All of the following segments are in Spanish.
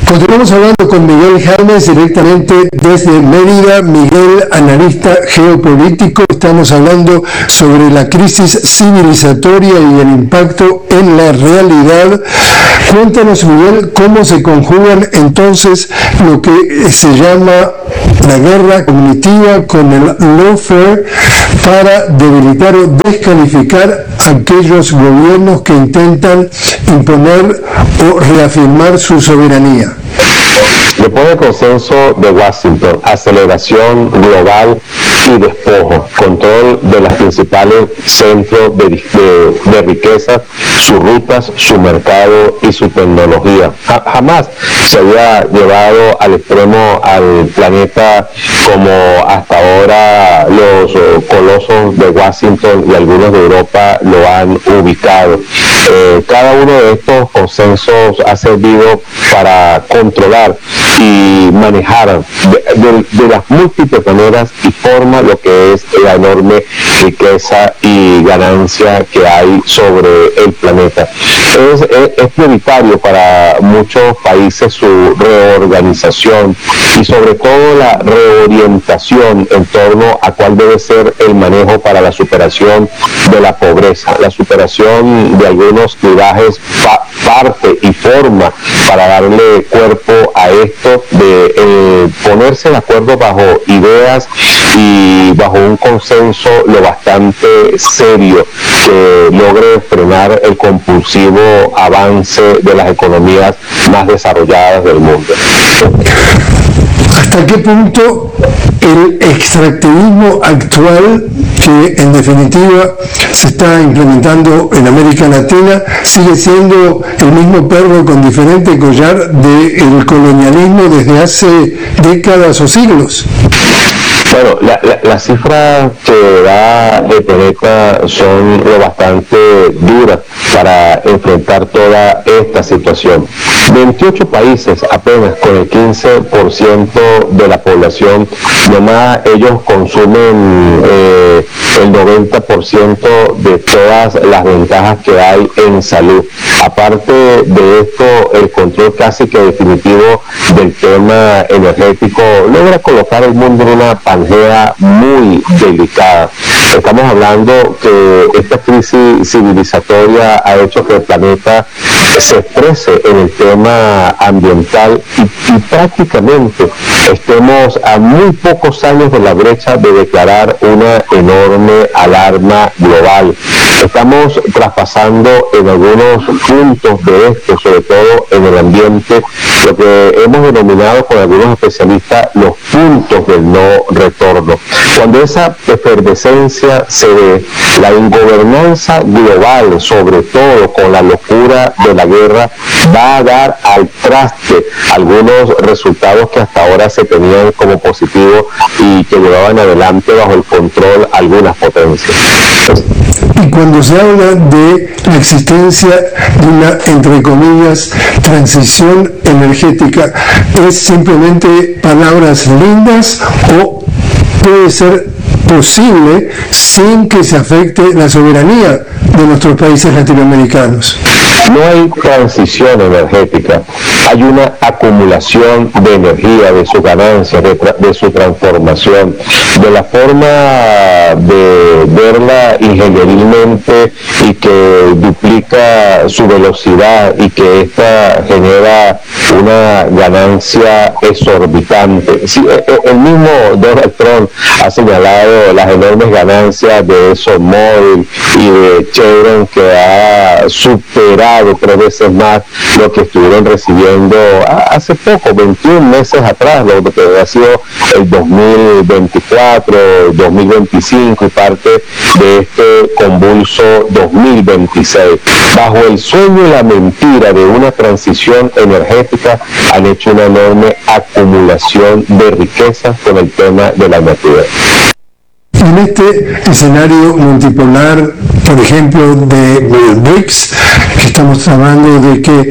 Continuamos hablando con Miguel Jalmes directamente desde Mérida. Miguel, analista geopolítico. Estamos hablando sobre la crisis civilizatoria y el impacto en la realidad. Cuéntanos, Miguel, cómo se conjugan entonces lo que se llama la guerra cognitiva con el lawfare para debilitar o descalificar a aquellos gobiernos que intentan imponer o reafirmar su soberanía. Después del consenso de Washington, aceleración global y despojo, control de los principales centros de riqueza, sus rutas, su mercado y su tecnología. Jamás se había llevado al extremo al planeta como hasta ahora los colosos de Washington y algunos de Europa lo han ubicado. Cada uno de estos consensos ha servido para controlar y manejar de las múltiples maneras y formas lo que es la enorme riqueza y ganancia que hay sobre el planeta. Es prioritario para muchos países su reorganización y sobre todo la reorientación en torno a cuál debe ser el manejo para la superación de la pobreza, la superación de algunos clivajes, parte y forma para darle cuerpo a esto de ponerse de acuerdo bajo ideas y bajo un consenso lo bastante serio que logre frenar el compulsivo avance de las economías más desarrolladas del mundo. ¿Hasta qué punto el extractivismo actual, que en definitiva se está implementando en América Latina, sigue siendo el mismo perro con diferente collar del colonialismo desde hace décadas o siglos? Bueno, las cifras que da el planeta son lo bastante duras para enfrentar toda esta situación. 28 países, apenas con el 15% de la población, nomás ellos consumen el 90% de todas las ventajas que hay en salud. Aparte de esto, el control casi que definitivo del tema energético logra colocar el mundo en una pangea muy delicada. Estamos hablando que esta crisis civilizatoria ha hecho que el planeta se exprese en el tema ambiental y prácticamente estemos a muy pocos años de la brecha de declarar una enorme alarma global. Estamos traspasando en algunos puntos de esto, sobre todo en el ambiente, lo que hemos denominado con algunos especialistas los puntos del no retorno. Cuando esa efervescencia se ve, la ingobernanza global, sobre todo con la locura de la guerra, va a dar al traste algunos resultados que hasta ahora se tenían como positivos y que llevaban adelante bajo el control algunas potencias. Y cuando se habla de la existencia de una, entre comillas, transición energética, ¿es simplemente palabras lindas o puede ser posible sin que se afecte la soberanía de nuestros países latinoamericanos? No hay transición energética, hay una acumulación de energía, de su ganancia, de su transformación, de la forma de verla ingenierilmente y que duplica su velocidad y que ésta genera una ganancia exorbitante. Sí, el mismo Donald Trump ha señalado las enormes ganancias de ExxonMobil y de Chevron, que ha superado 3 veces más lo que estuvieron recibiendo hace poco, 21 meses atrás, lo que ha sido el 2024, 2025 y parte de este convulso 2026. Bajo el sueño y la mentira de una transición energética han hecho una enorme acumulación de riqueza con el tema de la energía. En este escenario multipolar, por ejemplo, de BRICS, que estamos hablando de que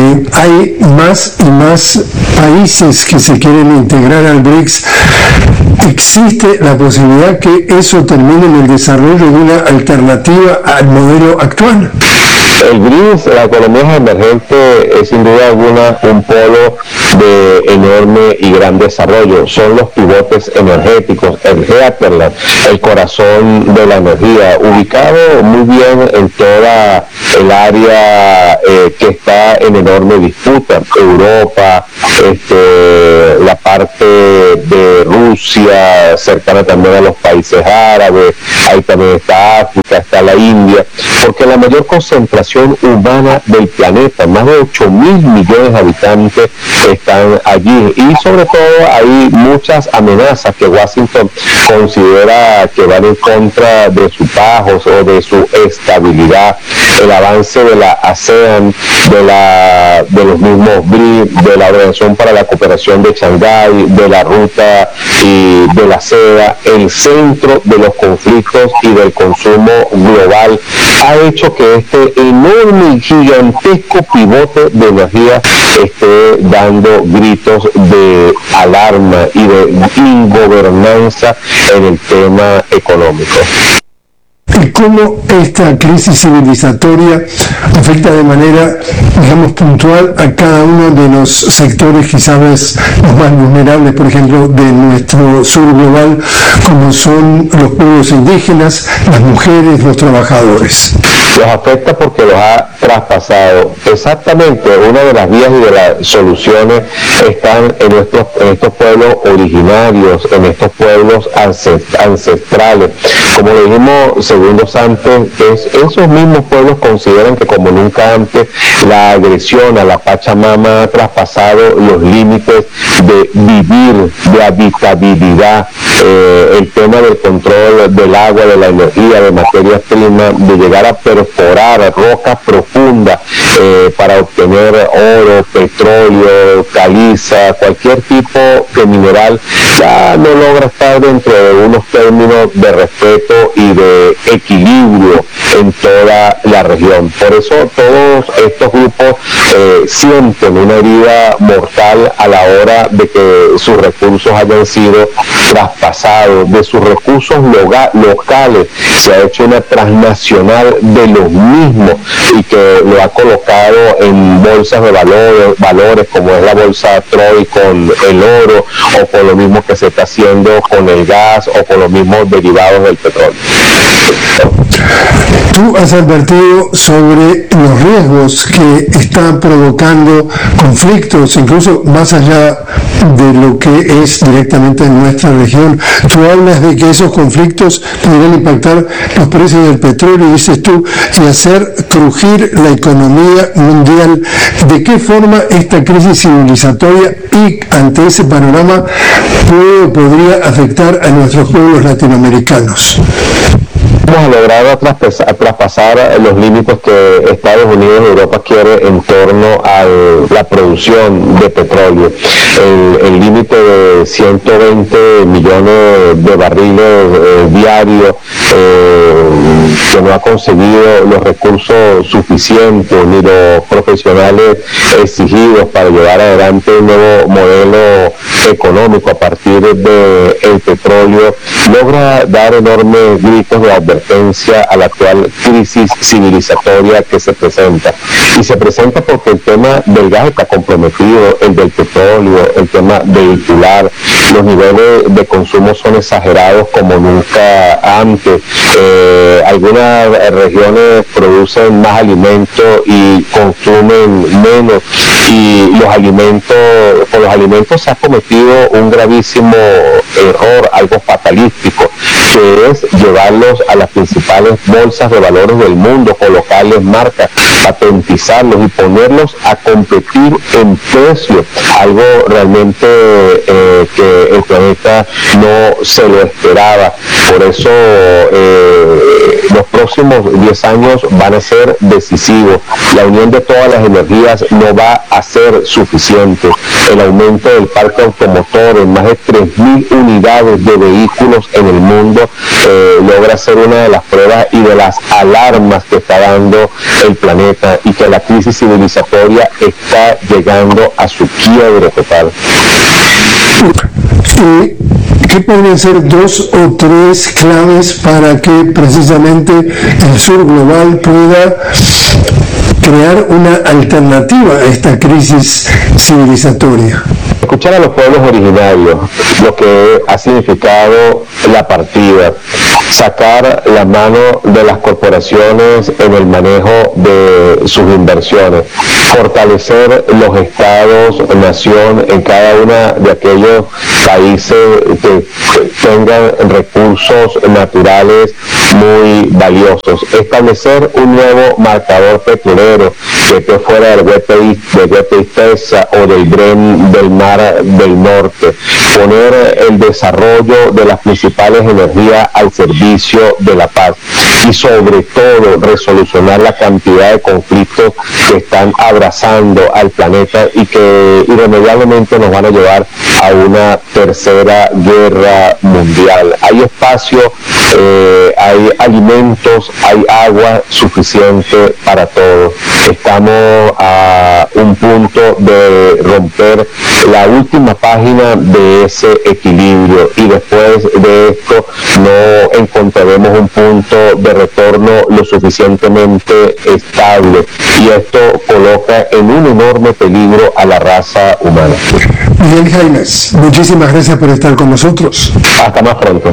hay más y más países que se quieren integrar al BRICS, ¿existe la posibilidad que eso termine en el desarrollo de una alternativa al modelo actual? El GRIS, la economía emergente, es sin duda alguna un polo de enorme y gran desarrollo. Son los pivotes energéticos, el hinterland, el corazón de la energía, ubicado muy bien en toda el área que está en enorme disputa. Europa, la parte de Rusia, cercana también a los países árabes, ahí también está África, está la India, porque la mayor concentración humana del planeta, más de 8.000 millones de habitantes están allí, y sobre todo hay muchas amenazas que Washington considera que van en contra de su paz o de su estabilidad. El avance de la ASEAN, de los mismos BRICS, de la Organización para la Cooperación de Shanghái, de la Ruta y de la seda, el centro de los conflictos y del consumo global, ha hecho que este enorme y gigantesco pivote de energía esté dando gritos de alarma y de ingobernanza en el tema económico. ¿Y cómo esta crisis civilizatoria afecta de manera, digamos, puntual a cada uno de los sectores quizás los más vulnerables, por ejemplo, de nuestro sur global, como son los pueblos indígenas, las mujeres, los trabajadores? Los afecta porque los ha traspasado. Exactamente, una de las vías y de las soluciones están en estos pueblos originarios, en estos pueblos ancestrales. Como le dijimos segundos antes, esos mismos pueblos consideran que como nunca antes la agresión a la Pachamama ha traspasado los límites de vivir, de habitabilidad, el tema del control del agua, de la energía, de materias primas, de llegar a perforar rocas profundas para obtener oro, petróleo, caliza, cualquier tipo de mineral, ya no logra estar dentro de unos términos de respeto y de equilibrio en toda la región. Por eso todos estos grupos sienten una herida mortal a la hora de que sus recursos hayan sido traspasados, de sus recursos locales se ha hecho una transnacional de los mismos y que lo ha colocado en bolsas de valores como es la bolsa Troy con el oro, o con lo mismo que se está haciendo con el gas o con los mismos derivados del petróleo. Tú has advertido sobre los riesgos que están provocando conflictos, incluso más allá de lo que es directamente en nuestra región. Tú hablas de que esos conflictos podrían impactar los precios del petróleo, y dices tú, y hacer crujir la economía mundial. ¿De qué forma esta crisis civilizatoria y ante ese panorama podría afectar a nuestros pueblos latinoamericanos? Hemos logrado traspasar los límites que Estados Unidos y Europa quiere en torno a la producción de petróleo. El límite de 120 millones de barriles diarios, que no ha conseguido los recursos suficientes ni los profesionales exigidos para llevar adelante un nuevo modelo económico a partir del petróleo, logra dar enormes gritos de advertencia a la actual crisis civilizatoria que se presenta. Y se presenta porque el tema del gas está comprometido, el del petróleo, el tema vehicular, los niveles de consumo son exagerados como nunca antes. Algunas regiones producen más alimentos y consumen menos, y con los alimentos se ha cometido un gravísimo error, algo fatalístico, que es llevarlos a las principales bolsas de valores del mundo, colocarles marcas, patentizarlos y ponerlos a competir en precio, algo realmente que el planeta no se lo esperaba. Por eso los próximos 10 años van a ser decisivos. La unión de todas las energías no va a ser suficiente. El aumento del parque automotor en más de 3.000 unidades de vehículos en el mundo logra ser una de las pruebas y de las alarmas que está dando el planeta, y que la crisis civilizatoria está llegando a su quiebre total. ¿Qué podrían ser 2 o 3 claves para que precisamente el sur global pueda crear una alternativa a esta crisis civilizatoria? Escuchar a los pueblos originarios, lo que ha significado la partida, sacar la mano de las corporaciones en el manejo de sus inversiones, fortalecer los estados-nación en cada uno de aquellos países que tengan recursos naturales muy valiosos, establecer un nuevo marcador petrolero que esté fuera del West o del Bren del Mar del Norte, poner el desarrollo de las principales energías al servicio de la paz y sobre todo resolucionar la cantidad de conflictos que están abrazando al planeta y que irremediablemente nos van a llevar a una tercera guerra mundial. Hay espacio, hay alimentos, hay agua suficiente para todos. Estamos a un punto de romper la última página de ese equilibrio y después de esto no encontraremos un punto de retorno lo suficientemente estable y esto coloca en un enorme peligro a la raza humana. Miguel Jaimes, muchísimas gracias por estar con nosotros. Hasta más pronto.